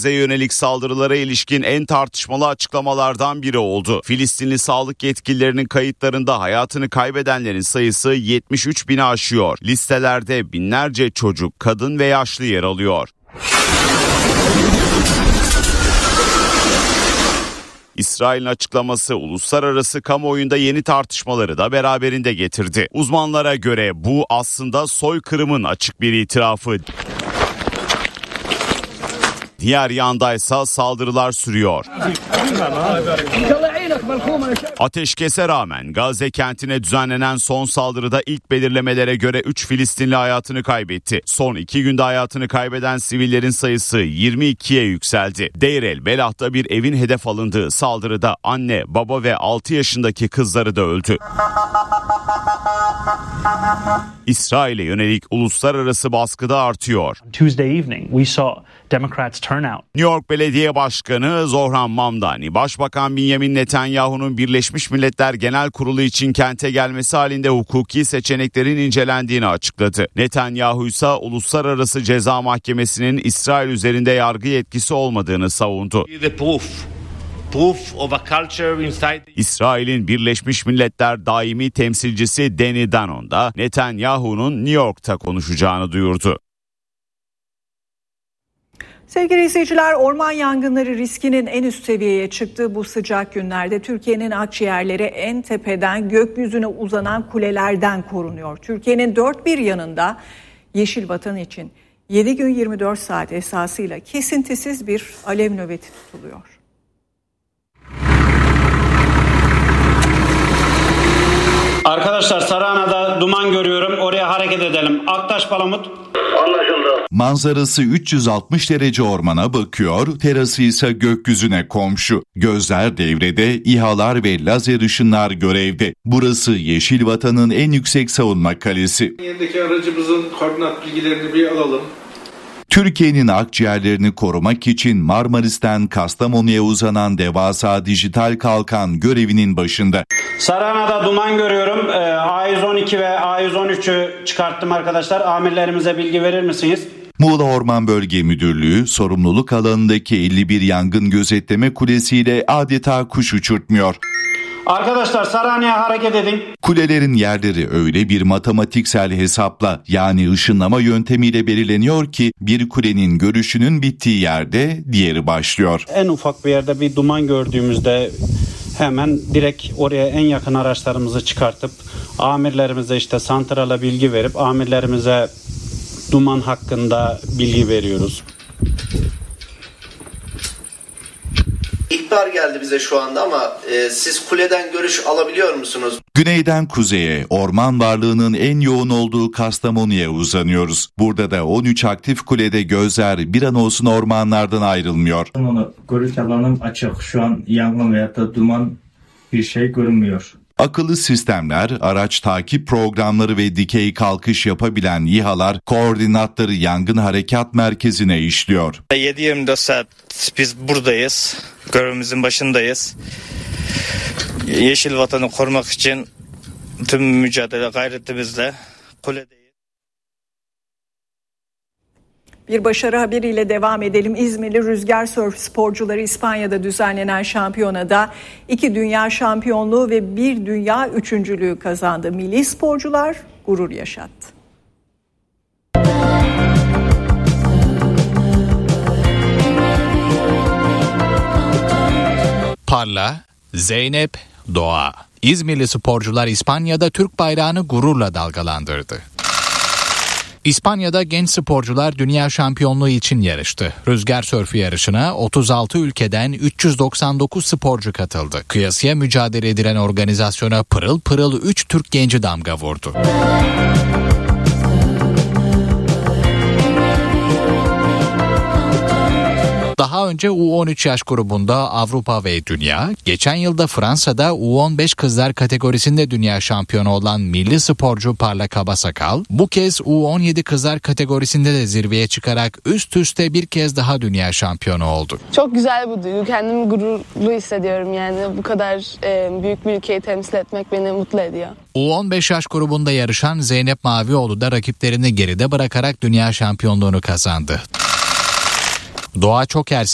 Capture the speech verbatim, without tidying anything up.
Gazze'ye yönelik saldırılara ilişkin en tartışmalı açıklamalardan biri oldu. Filistinli sağlık yetkililerinin kayıtlarında hayatını kaybedenlerin sayısı yetmiş üç bini aşıyor. Listelerde binlerce çocuk, kadın ve yaşlı yer alıyor. İsrail'in açıklaması uluslararası kamuoyunda yeni tartışmaları da beraberinde getirdi. Uzmanlara göre bu aslında soykırımın açık bir itirafı. Diğer yandaysa saldırılar sürüyor. Ateşkese rağmen Gazze kentine düzenlenen son saldırıda ilk belirlemelere göre üç Filistinli hayatını kaybetti. Son iki günde hayatını kaybeden sivillerin sayısı yirmi ikiye yükseldi. Deir el Belah'ta bir evin hedef alındığı saldırıda anne, baba ve altı yaşındaki kızları da öldü. İsrail'e yönelik uluslararası baskı da artıyor. Tuesday evening we saw Democrats turn out. New York Belediye Başkanı Zohran Mamdani, Başbakan Benjamin Netanyahu'nun Birleşmiş Milletler Genel Kurulu için kente gelmesi halinde hukuki seçeneklerin incelendiğini açıkladı. Netanyahu ise Uluslararası Ceza Mahkemesi'nin İsrail üzerinde yargı yetkisi olmadığını savundu. İsrail'in Birleşmiş Milletler Daimi Temsilcisi Danny Danon da Netanyahu'nun New York'ta konuşacağını duyurdu. Sevgili izleyiciler, orman yangınları riskinin en üst seviyeye çıktığı bu sıcak günlerde Türkiye'nin akciğerleri en tepeden gökyüzüne uzanan kulelerden korunuyor. Türkiye'nin dört bir yanında Yeşil Vatan için yedi gün yirmi dört saat esasıyla kesintisiz bir alev nöbeti tutuluyor. Arkadaşlar Sarahana'da duman görüyorum. Oraya hareket edelim. Aktaş Palamut. Anlaşıldı. Manzarası üç yüz altmış derece ormana bakıyor, terası ise gökyüzüne komşu. Gözler devrede, İHA'lar ve lazer ışınlar görevde. Burası Yeşil Vatan'ın en yüksek savunma kalesi. Yanındaki aracımızın koordinat bilgilerini bir alalım. Türkiye'nin akciğerlerini korumak için Marmaris'ten Kastamonu'ya uzanan devasa dijital kalkan görevinin başında. Sarahana'da duman görüyorum. A yüz on iki ve A yüz on üçü çıkarttım arkadaşlar. Amirlerimize bilgi verir misiniz? Muğla Orman Bölge Müdürlüğü sorumluluk alanındaki elli bir yangın gözetleme kulesiyle adeta kuş uçurtmuyor. Arkadaşlar Sarahana'ya hareket edin. Kulelerin yerleri öyle bir matematiksel hesapla, yani ışınlama yöntemiyle belirleniyor ki bir kulenin görüşünün bittiği yerde diğeri başlıyor. En ufak bir yerde bir duman gördüğümüzde hemen direkt oraya en yakın araçlarımızı çıkartıp amirlerimize işte santrala bilgi verip amirlerimize duman hakkında bilgi veriyoruz. İhbar geldi bize şu anda ama e, siz kuleden görüş alabiliyor musunuz? Güneyden kuzeye, orman varlığının en yoğun olduğu Kastamonu'ya uzanıyoruz. Burada da on üç aktif kulede gözler bir an olsun ormanlardan ayrılmıyor. Görüş alanım açık. Şu an yangın veya da duman bir şey görünmüyor. Akıllı sistemler, araç takip programları ve dikey kalkış yapabilen İHA'lar koordinatları yangın harekat merkezine işliyor. yedi yirmi dört saat biz buradayız. Görevimizin başındayız. Yeşil Vatan'ı korumak için tüm mücadele gayretimizle kuledeyiz. Bir başarı haberiyle devam edelim. İzmirli rüzgar sörf sporcuları İspanya'da düzenlenen şampiyonada iki dünya şampiyonluğu ve bir dünya üçüncülüğü kazandı. Milli sporcular gurur yaşattı. Parla, Zeynep, Doğa. İzmirli sporcular İspanya'da Türk bayrağını gururla dalgalandırdı. İspanya'da genç sporcular dünya şampiyonluğu için yarıştı. Rüzgar sörfü yarışına otuz altı ülkeden üç yüz doksan dokuz sporcu katıldı. Kıyasıya mücadele edilen organizasyona pırıl pırıl üç Türk genci damga vurdu. Daha önce U on üç yaş grubunda Avrupa ve Dünya, geçen yılda Fransa'da U on beş kızlar kategorisinde dünya şampiyonu olan milli sporcu Parla Kabasakal, bu kez U on yedi kızlar kategorisinde de zirveye çıkarak üst üste bir kez daha dünya şampiyonu oldu. Çok güzel bu duygu. Kendimi gururlu hissediyorum yani. Bu kadar e, büyük bir ülkeyi temsil etmek beni mutlu ediyor. U on beş yaş grubunda yarışan Zeynep Mavioğlu da rakiplerini geride bırakarak dünya şampiyonluğunu kazandı. Doğa Çoker